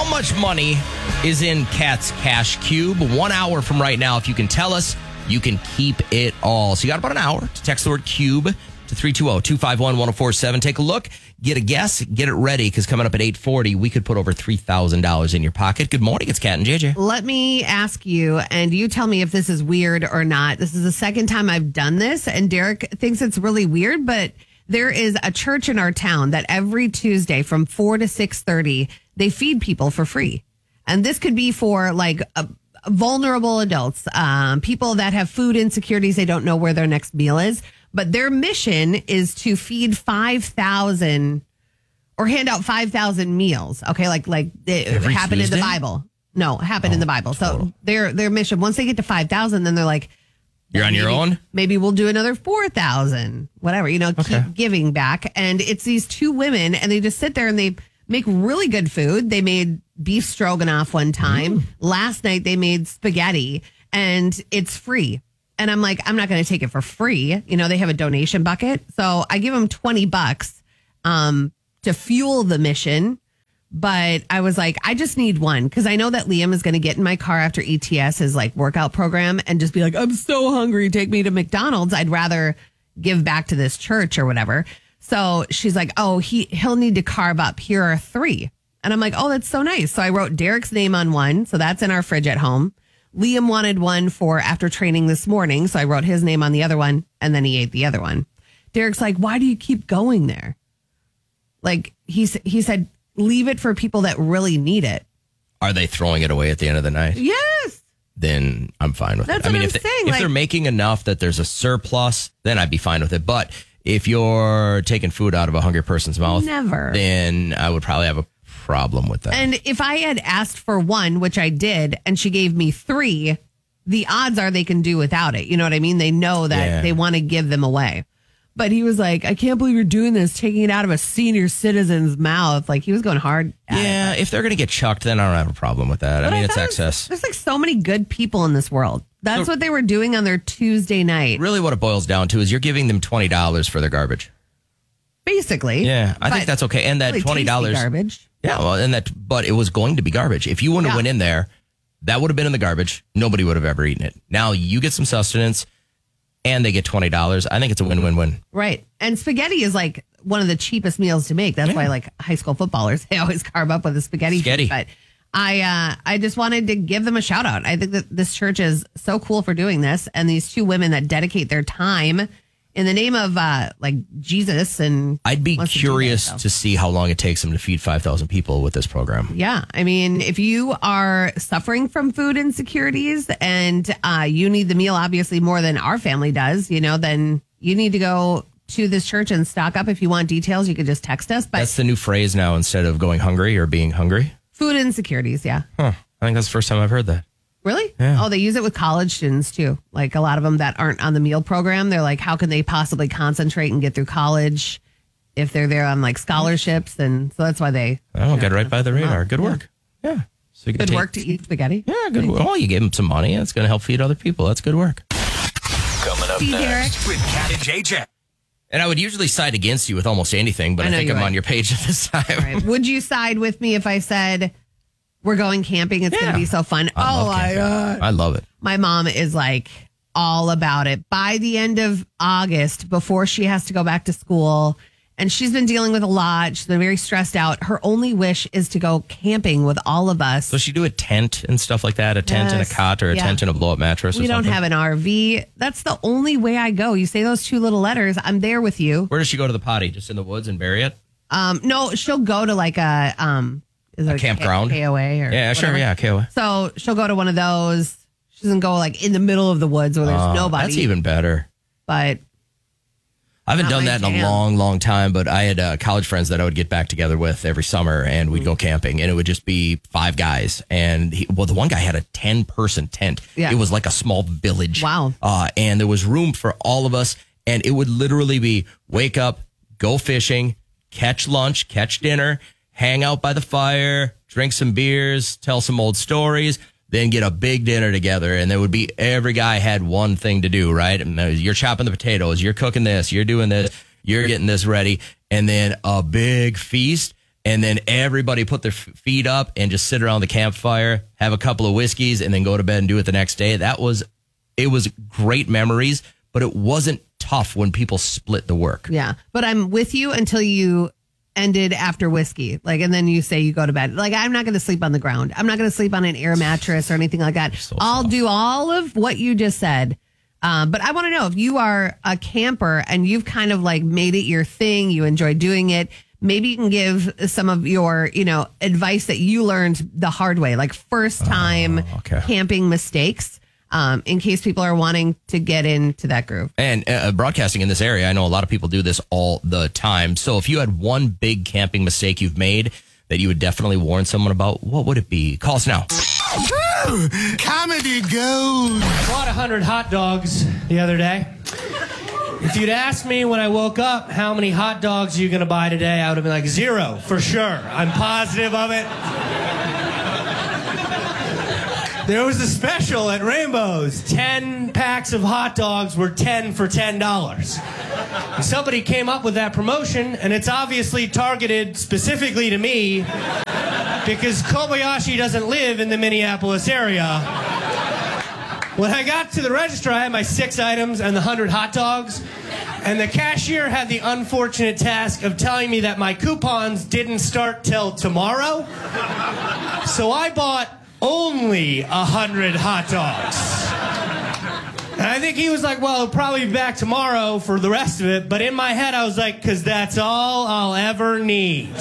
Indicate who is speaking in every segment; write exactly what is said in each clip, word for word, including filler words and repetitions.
Speaker 1: much money is in Kat's Cash Cube? One hour from right now, if you can tell us, you can keep it all. So you got about an hour to text the word cube to three two zero, two five one, one zero four seven. Take a look, get a guess, get it ready, because coming up at eight forty, we could put over three thousand dollars in your pocket. Good morning, it's Kat and J J.
Speaker 2: Let me ask you, and you tell me if this is weird or not. This is the second time I've done this, and Derek thinks it's really weird, but there is a church in our town that every Tuesday from four to six thirty, they feed people for free. And this could be for like a, vulnerable adults, um, people that have food insecurities. They don't know where their next meal is. But their mission is to feed five thousand or hand out five thousand meals. Okay, like like it
Speaker 1: Every
Speaker 2: happened
Speaker 1: Tuesday?
Speaker 2: in the Bible. No, happened
Speaker 1: Oh,
Speaker 2: in the Bible.
Speaker 1: total.
Speaker 2: So their their mission, once they get to five thousand, then they're like,
Speaker 1: You're on
Speaker 2: maybe,
Speaker 1: your own?
Speaker 2: Maybe we'll do another four thousand, whatever, you know,
Speaker 1: Okay.
Speaker 2: keep giving back. And it's these two women, and they just sit there and they make really good food. They made beef stroganoff one time.
Speaker 1: Mm.
Speaker 2: Last night they made spaghetti, and it's free. And I'm like, I'm not going to take it for free. You know, they have a donation bucket. So I give them twenty bucks um, to fuel the mission. But I was like, I just need one, because I know that Liam is going to get in my car after E T S, his like workout program, and just be like, I'm so hungry. Take me to McDonald's. I'd rather give back to this church or whatever. So she's like, oh, he, he'll need to carve up. Here are three. And I'm like, oh, that's so nice. So I wrote Derek's name on one. So that's in our fridge at home. Liam wanted one for after training this morning. So I wrote his name on the other one, and then he ate the other one. Derek's like, why do you keep going there? Like he, s- he said, leave it for people that really need it.
Speaker 1: Are they throwing it away at the end of the night?
Speaker 2: Yes.
Speaker 1: Then I'm fine with
Speaker 2: That's
Speaker 1: it. I mean,
Speaker 2: what
Speaker 1: if,
Speaker 2: I'm
Speaker 1: they,
Speaker 2: saying,
Speaker 1: if
Speaker 2: like-
Speaker 1: they're making enough that there's a surplus, then I'd be fine with it. But if you're taking food out of a hungry person's mouth,
Speaker 2: Never.
Speaker 1: then I would probably have a problem with that.
Speaker 2: And if I had asked for one, which I did, and she gave me three, the odds are they can do without it. You know what I mean? They know that
Speaker 1: Yeah.
Speaker 2: they want to give them away. But he was like, I can't believe you're doing this, taking it out of a senior citizen's mouth. Like he was going hard at it.
Speaker 1: yeah, if they're going to get chucked, then I don't have a problem with that. I
Speaker 2: But
Speaker 1: mean, it's
Speaker 2: thought it was-
Speaker 1: excess.
Speaker 2: There's like so many good people in this world. That's
Speaker 1: So-
Speaker 2: what they were doing on their Tuesday night,
Speaker 1: Really, what it boils down to is you're giving them twenty dollars for their garbage.
Speaker 2: basically.
Speaker 1: Yeah, I think
Speaker 2: But
Speaker 1: that's okay. And that
Speaker 2: really
Speaker 1: twenty dollars
Speaker 2: tasty garbage.
Speaker 1: Yeah, well, and that, but it was going to be garbage. If you wouldn't have
Speaker 2: Yeah.
Speaker 1: went in there, that would have been in the garbage. Nobody would have ever eaten it. Now you get some sustenance, and they get twenty dollars. I think it's a win-win-win.
Speaker 2: Right. And spaghetti is like one of the cheapest meals to make. That's
Speaker 1: Yeah.
Speaker 2: why like high school footballers, they always carve up with a spaghetti.
Speaker 1: Spaghetti.
Speaker 2: But I uh, I just wanted to give them a shout out. I think that this church is so cool for doing this. And these two women that dedicate their time in the name of uh, like Jesus. And
Speaker 1: I'd be
Speaker 2: wants to do
Speaker 1: curious
Speaker 2: that, so.
Speaker 1: to see how long it takes them to feed five thousand people with this program.
Speaker 2: Yeah. I mean, if you are suffering from food insecurities and uh, you need the meal, obviously more than our family does, you know, then you need to go to this church and stock up. If you want details, you could just text us. But
Speaker 1: That's the new phrase now instead of going hungry or being hungry.
Speaker 2: food insecurities, yeah.
Speaker 1: Huh. I think that's the first time I've heard that.
Speaker 2: Really?
Speaker 1: Yeah.
Speaker 2: Oh, they use it with college students too. Like a lot of them that aren't on the meal program, they're like, how can they possibly concentrate and get through college if they're there on like scholarships? And so that's why they.
Speaker 1: I won't get right by the radar. Good work. Yeah. So you can
Speaker 2: Good
Speaker 1: take-
Speaker 2: work to eat spaghetti.
Speaker 1: Yeah, good work. Oh, you gave them some money. It's going to help feed other people. That's good work.
Speaker 3: Coming up
Speaker 2: See,
Speaker 3: next with Kat and J J.
Speaker 1: And I would usually side against you with almost anything, but
Speaker 2: I
Speaker 1: I,
Speaker 2: know
Speaker 1: think
Speaker 2: you
Speaker 1: I'm
Speaker 2: would.
Speaker 1: on your page at this time.
Speaker 2: All right. Would you side with me if I said we're going camping? It's going
Speaker 1: Yeah.
Speaker 2: to be so fun.
Speaker 1: I
Speaker 2: oh
Speaker 1: love
Speaker 2: my
Speaker 1: camping.
Speaker 2: God.
Speaker 1: I love it.
Speaker 2: My mom is like all about it. By the end of August, before she has to go back to school, and she's been dealing with a lot, she's been very stressed out. Her only wish is to go camping with all of us.
Speaker 1: So she do a tent and stuff like that, a tent and
Speaker 2: Yes.
Speaker 1: a cot or a
Speaker 2: Yeah.
Speaker 1: tent and a blow up mattress or
Speaker 2: We don't
Speaker 1: something?
Speaker 2: have an R V. That's the only way I go. You say those two little letters, I'm there with you.
Speaker 1: Where does she go to the potty? Just in the woods and bury it?
Speaker 2: Um, no, she'll go to like a um, is it
Speaker 1: A campground?
Speaker 2: K O A or
Speaker 1: Yeah, sure.
Speaker 2: whatever.
Speaker 1: Yeah, K O A.
Speaker 2: So she'll go to one of those. She doesn't go like in the middle of the woods where there's
Speaker 1: Oh,
Speaker 2: nobody.
Speaker 1: That's even better.
Speaker 2: But
Speaker 1: I haven't
Speaker 2: Not
Speaker 1: done
Speaker 2: my
Speaker 1: that in a
Speaker 2: jam.
Speaker 1: long, long time, but I had uh, college friends that I would get back together with every summer, and we'd go camping, and it would just be five guys. And he, well, the one guy had a ten person tent.
Speaker 2: Yeah.
Speaker 1: It was like a small village.
Speaker 2: Wow.
Speaker 1: Uh, and there was room for all of us, and it would literally be wake up, go fishing, catch lunch, catch dinner, hang out by the fire, drink some beers, tell some old stories, then get a big dinner together. And there would be every guy had one thing to do, right? And there was, you're chopping the potatoes, you're cooking this, you're doing this, you're getting this ready, and then a big feast. And then everybody put their f- feet up and just sit around the campfire, have a couple of whiskeys, and then go to bed and do it the next day. That was, it was great memories, but it wasn't tough when people split the work.
Speaker 2: Yeah. But I'm with you until you ended after whiskey. Like, and then you say you go to bed. Like, I'm not going to sleep on the ground. I'm not going to sleep on an air mattress or anything like that.
Speaker 1: So
Speaker 2: I'll
Speaker 1: soft.
Speaker 2: do all of what you just said. Um, but I want to know if you are a camper and you've kind of like made it your thing, you enjoy doing it. Maybe you can give some of your, you know, advice that you learned the hard way, like first time
Speaker 1: Oh, okay.
Speaker 2: camping mistakes, um, in case people are wanting to get into that groove.
Speaker 1: And uh, broadcasting in this area, I know a lot of people do this all the time. So if you had one big camping mistake you've made that you would definitely warn someone about, what would it be? Call us now.
Speaker 4: Comedy gold.
Speaker 5: Bought one hundred hot dogs the other day. If you'd asked me when I woke up, how many hot dogs are you going to buy today, I would have been like, zero, for sure. I'm positive of it. There was a special at Rainbow's. ten packs of hot dogs were ten for ten dollars. And somebody came up with that promotion, and it's obviously targeted specifically to me because Kobayashi doesn't live in the Minneapolis area. When I got to the register, I had my six items and the one hundred hot dogs, and the cashier had the unfortunate task of telling me that my coupons didn't start till tomorrow. So I bought only one hundred hot dogs. And I think he was like, well, he'll probably be back tomorrow for the rest of it. But in my head, I was like, because that's all I'll ever need.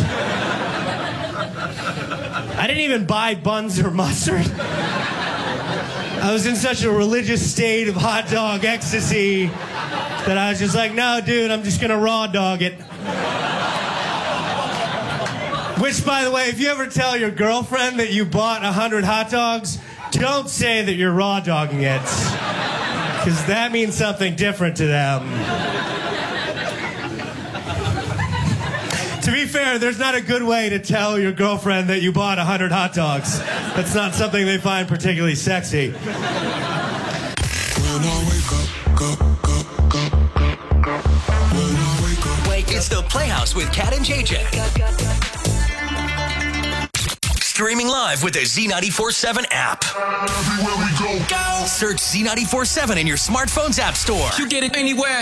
Speaker 5: I didn't even buy buns or mustard. I was in such a religious state of hot dog ecstasy that I was just like, no, dude, I'm just going to raw dog it. Which, by the way, if you ever tell your girlfriend that you bought one hundred hot dogs, don't say that you're raw dogging it. Because that means something different to them. To be fair, there's not a good way to tell your girlfriend that you bought one hundred hot dogs. That's not something they find particularly sexy.
Speaker 4: When I wake up, go, go, go, go, go. When I wake up.
Speaker 3: Wake it's the Playhouse with Cat and J J. Streaming live with the Z ninety-four seven app.
Speaker 4: Everywhere we go.
Speaker 3: Go! Search Z ninety-four seven in your smartphone's app store.
Speaker 6: You get it anywhere.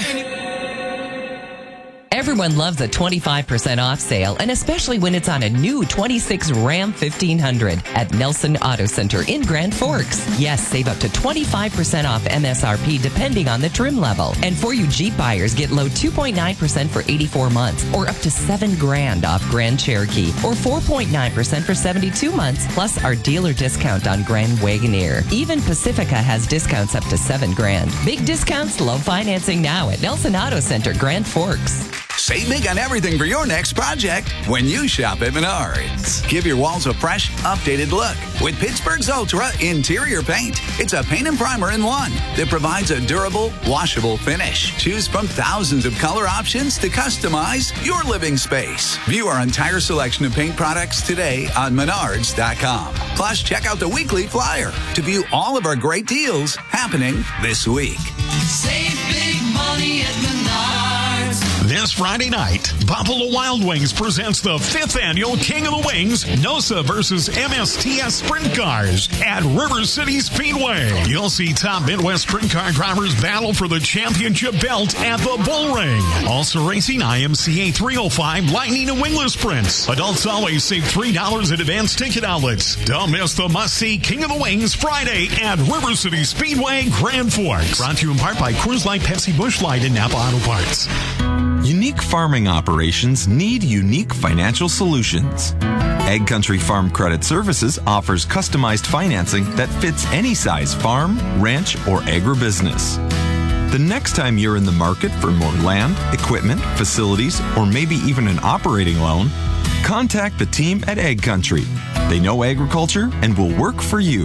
Speaker 7: Everyone loves a twenty-five percent off sale, and especially when it's on a new twenty-six Ram fifteen hundred at Nelson Auto Center in Grand Forks. Yes, save up to twenty-five percent off M S R P depending on the trim level. And for you Jeep buyers, get low two point nine percent for eighty-four months, or up to seven grand off Grand Cherokee, or four point nine percent for seventy-two months, plus our dealer discount on Grand Wagoneer. Even Pacifica has discounts up to seven grand. Big discounts, low financing now at Nelson Auto Center, Grand Forks.
Speaker 8: Save big on everything for your next project when you shop at Menards. Give your walls a fresh, updated look with Pittsburgh's Ultra Interior Paint. It's a paint and primer in one that provides a durable, washable finish. Choose from thousands of color options to customize your living space. View our entire selection of paint products today on menards dot com. Plus, check out the weekly flyer to view all of our great deals happening this week.
Speaker 6: Save big money at Menards.
Speaker 9: This Friday night, Buffalo Wild Wings presents the fifth annual King of the Wings, NOSA versus M S T S Sprint Cars at River City Speedway. You'll see top Midwest sprint car drivers battle for the championship belt at the Bull Ring. Also racing I M C A three oh five Lightning and Wingless Sprints. Adults always save three dollars at advanced ticket outlets. Don't miss the must-see King of the Wings Friday at River City Speedway, Grand Forks. Brought to you in part by Coors Light, Pepsi, Busch Light, and Napa Auto Parts.
Speaker 10: Unique farming operations need unique financial solutions. Egg Country Farm Credit Services offers customized financing that fits any size farm, ranch, or agribusiness. The next time you're in the market for more land, equipment, facilities, or maybe even an operating loan, contact the team at Egg Country. They know agriculture and will work for you.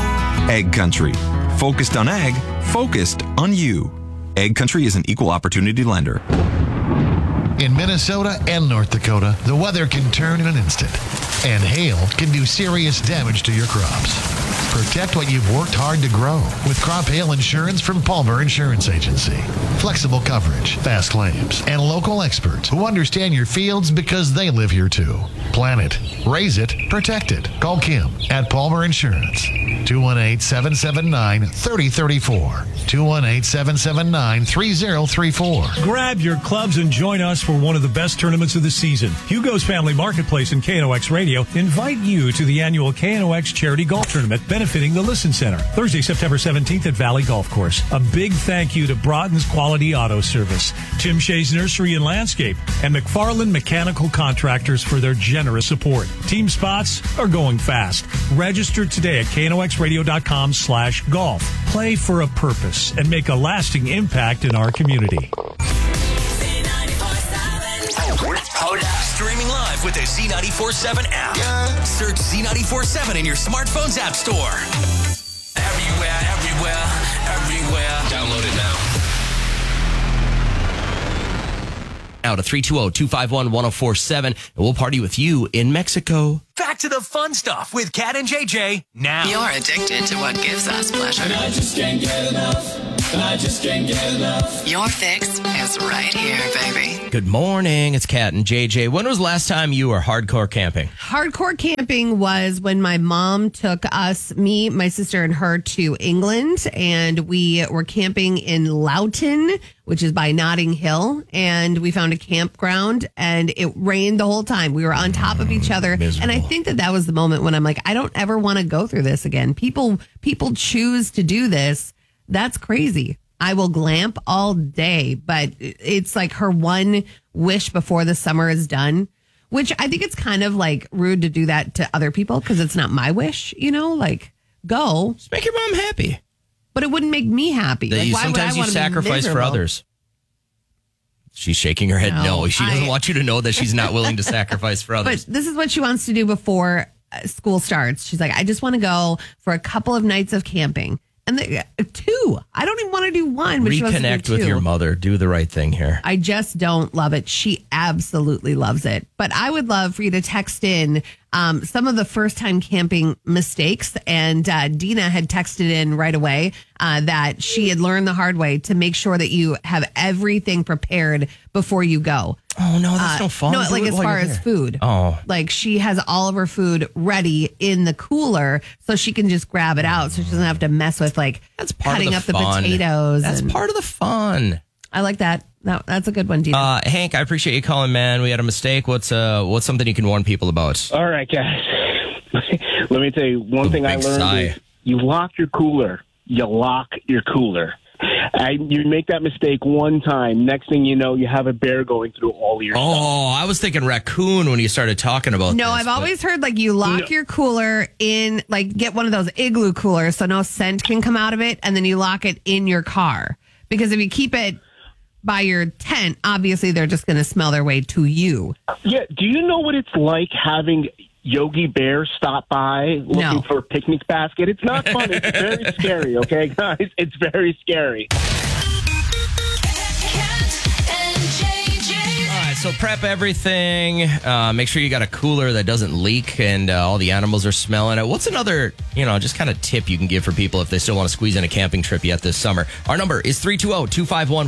Speaker 10: Egg Country. Focused on ag, focused on you. Egg Country is an equal opportunity lender.
Speaker 11: In Minnesota and North Dakota, the weather can turn in an instant, and hail can do serious damage to your crops. Protect what you've worked hard to grow with crop hail insurance from Palmer Insurance Agency. Flexible coverage, fast claims, and local experts who understand your fields because they live here too. Plan it, raise it, protect it. Call Kim at Palmer Insurance. two one eight, seven seven nine, three zero three four. two one eight, seven seven nine, three zero three four.
Speaker 12: Grab your clubs and join us for one of the best tournaments of the season. Hugo's Family Marketplace and K N O X Radio invite you to the annual K N O X Charity Golf Tournament benefiting the Listen Center. Thursday, September seventeenth at Valley Golf Course. A big thank you to Broughton's Quality Auto Service, Tim Shea's Nursery and Landscape, and McFarland Mechanical Contractors for their generous support. Team spots are going fast. Register today at K N O X radio dot com slash golf. Play for a purpose and make a lasting impact in our community.
Speaker 3: Hold up. Streaming live with the Z ninety-four seven app. Yeah. Search Z ninety-four seven in your smartphone's app store. Everywhere, everywhere, everywhere. Download it now.
Speaker 1: Now to three two zero, two five one, one zero four seven, and we'll party with you in Mexico.
Speaker 3: Back to the fun stuff with Kat and J J now.
Speaker 13: You're addicted to what gives us pleasure.
Speaker 6: And I just can't get enough. I just can't get enough.
Speaker 13: Your fix is right here, baby.
Speaker 1: Good morning. It's Kat and J J. When was the last time you were hardcore camping?
Speaker 2: Hardcore camping was when my mom took us, me, my sister, and her to England, and we were camping in Loughton, which is by Notting Hill, and we found a campground, and it rained the whole time. We were on top of each other,
Speaker 1: Miserable.
Speaker 2: and I think that that was the moment when I'm like, I don't ever want to go through this again. People, people choose to do this. That's crazy. I will glamp all day, but it's like her one wish before the summer is done, which I think it's kind of like rude to do that to other people because it's not my wish, you know, like go.
Speaker 1: Just make your mom happy.
Speaker 2: But it wouldn't make me happy.
Speaker 1: That
Speaker 2: Like,
Speaker 1: you,
Speaker 2: why would
Speaker 1: sometimes
Speaker 2: I
Speaker 1: you
Speaker 2: wanna be
Speaker 1: sacrifice for
Speaker 2: miserable?
Speaker 1: others. She's shaking her head no.
Speaker 2: No,
Speaker 1: She doesn't
Speaker 2: I-
Speaker 1: want you to know that she's not willing to sacrifice for others.
Speaker 2: But this is what she wants to do before uh, school starts. She's like, I just want to go for a couple of nights of camping. And the, uh, two. I don't even want to do one, but she wants to do
Speaker 1: Reconnect
Speaker 2: two.
Speaker 1: with your mother. Do the right thing here.
Speaker 2: I just don't love it. She absolutely loves it. But I would love for you to text in um, some of the first time camping mistakes. And uh, Dina had texted in right away uh, that she had learned the hard way to make sure that you have everything prepared before you go.
Speaker 1: Oh, no, that's
Speaker 2: Uh,
Speaker 1: no fun.
Speaker 2: No,
Speaker 1: Do
Speaker 2: like
Speaker 1: it
Speaker 2: as
Speaker 1: while
Speaker 2: far
Speaker 1: you're
Speaker 2: as
Speaker 1: there.
Speaker 2: food.
Speaker 1: Oh.
Speaker 2: Like she has all of her food ready in the cooler so she can just grab it out so she doesn't have to mess with like
Speaker 1: That's part
Speaker 2: cutting
Speaker 1: of the
Speaker 2: up the
Speaker 1: fun.
Speaker 2: potatoes.
Speaker 1: That's
Speaker 2: and-
Speaker 1: part of the fun.
Speaker 2: I like that. that. That's a good one, Dina.
Speaker 1: Uh, Hank, I appreciate you calling, man. We had a mistake. What's uh, what's something you can warn people about?
Speaker 14: All right, guys. Let me tell you one
Speaker 1: The
Speaker 14: thing I
Speaker 1: big
Speaker 14: learned
Speaker 1: sigh.
Speaker 14: is you lock your cooler. You lock your cooler. I, you make that mistake one time. Next thing you know, you have a bear going through all your stuff.
Speaker 1: Oh, I was thinking raccoon when you started talking about
Speaker 2: No,
Speaker 1: this,
Speaker 2: I've
Speaker 1: but-
Speaker 2: always heard like you lock
Speaker 14: No.
Speaker 2: your cooler in, like get one of those igloo coolers so no scent can come out of it, and then you lock it in your car. Because if you keep it by your tent, obviously they're just going to smell their way to you.
Speaker 14: Yeah, do you know what it's like having Yogi Bear stop by looking
Speaker 2: No.
Speaker 14: for a picnic basket? It's not fun. It's very scary, okay, guys? It's very scary.
Speaker 1: All right, so prep everything. Uh, make sure you got a cooler that doesn't leak and uh, all the animals are smelling it. What's another, you know, just kind of tip you can give for people if they still want to squeeze in a camping trip yet this summer? Our number is three two zero, two five one,